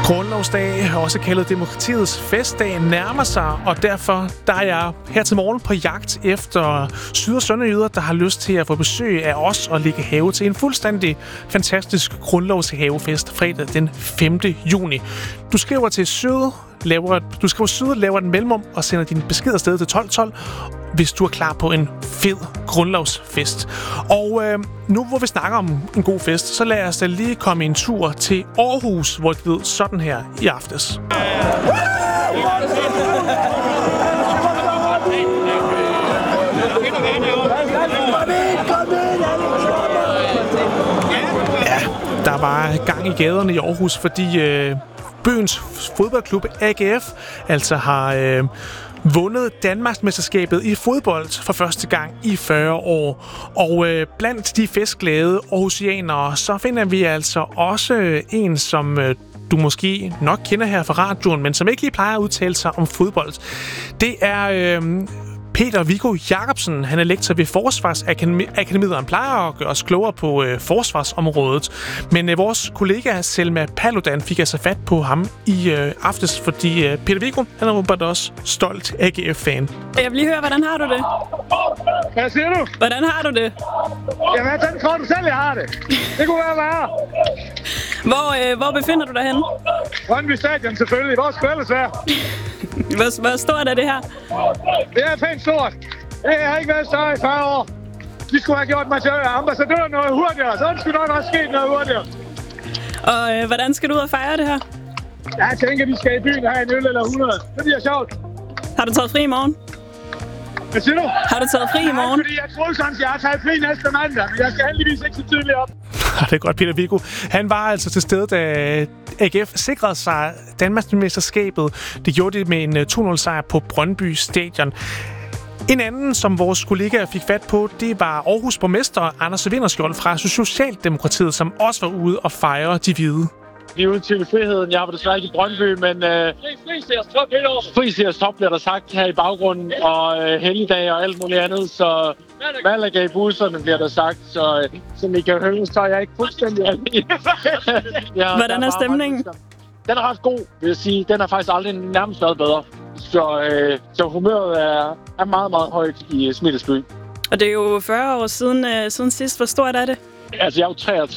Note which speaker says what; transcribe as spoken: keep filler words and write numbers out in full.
Speaker 1: Grundlovsdag, også kaldet demokratiets festdag, nærmer sig, og derfor der er jeg her til morgen på jagt efter syd- og sønderjyder, der har lyst til at få besøg af os og lægge have til en fuldstændig fantastisk grundlovshavefest fredag den femte juni. Du skriver til syd, laver, du skriver syd, laver den mellemrum og sender din besked afsted til tolv tolv, hvis du er klar på en fed grundlovsfest. Og øh, nu hvor vi snakker om en god fest, så lad os da lige komme en tur til Aarhus, hvor det lød sådan her i aftes. Ja, der var gang i gaderne i Aarhus, fordi øh, byens fodboldklub A G F altså har øh, vundet Danmarksmesterskabet i fodbold for første gang i fyrre år. Og øh, blandt de festglade aarhusianere, så finder vi altså også en, som øh, du måske nok kender her fra radioen, men som ikke lige plejer at udtale sig om fodbold. Det er øh, Peter Viggo Jacobsen. Han er lektor ved Forsvarsakademiet, og han plejer at gøre os klogere på øh, forsvarsområdet. Men øh, vores kollega Selma Paludan fik altså fat på ham i øh, aftes, fordi øh, Peter Viggo, han er åbenbart også stolt A G F-fan.
Speaker 2: Jeg vil lige høre, hvordan har du det?
Speaker 3: Hvad siger du?
Speaker 2: Hvordan har du det?
Speaker 3: Jamen, jeg tror du selv, jeg har det. Det kunne være værre.
Speaker 2: Hvor, øh, hvor befinder du dig henne?
Speaker 3: Brøndby Stadion selvfølgelig. Hvor skulle ellers være?
Speaker 2: Hvor, hvor stort er det her?
Speaker 3: Det er pænt stort. Det har ikke været større i fyrre år. De skulle have gjort mig til ambassadør noget hurtigere, så skulle nok også ske noget hurtigere.
Speaker 2: Og øh, hvordan skal du ud og fejre det her?
Speaker 3: Jeg tænker, vi skal i byen og have en øl eller hundrede. Det bliver sjovt.
Speaker 2: Har du taget fri i morgen?
Speaker 3: Hvad siger du?
Speaker 2: Har du taget fri i morgen?
Speaker 3: Nej, fordi jeg troede sådan, at jeg har taget fri næste mandag, men jeg skal heldigvis ikke så tidligt op.
Speaker 1: Det er godt, Peter Viggo. Han var altså til stede, da A G F sikrede sig Danmarksmesterskabet. Det gjorde det med en to nul sejr på Brøndby Stadion. En anden, som vores kollegaer fik fat på, det var Aarhus borgmester Anders Vinterskjold fra Socialdemokratiet, som også var ude og fejre de hvide.
Speaker 4: Vi er ude til friheden. Jeg var desværre ikke i Brøndby, men øh, Friseres top bliver der sagt her i baggrunden, og øh, helligdag og alt muligt andet, så Malaga i busserne bliver der sagt, så øh, som I kan høre, så er jeg ikke fuldstændig alene.
Speaker 2: Hvordan er stemningen?
Speaker 4: Den er ret god, vil jeg sige. Den har faktisk aldrig nærmest været bedre. Så, øh, så humøret er, er meget, meget højt i Smilesby.
Speaker 2: Og det er jo fyrre år siden, øh, siden sidst. Hvor stort er det?
Speaker 4: Altså, jeg er jo